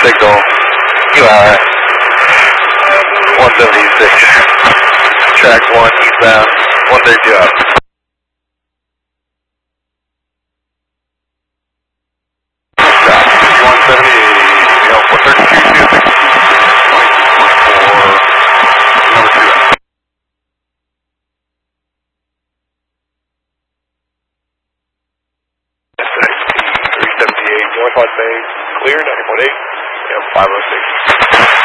signal. QI 176. Track 1 eastbound 132 out. Stop. 178. You know, 432, 24, number 2 out. Yes, 378 North Las Vegas. Clear 9.8. 506.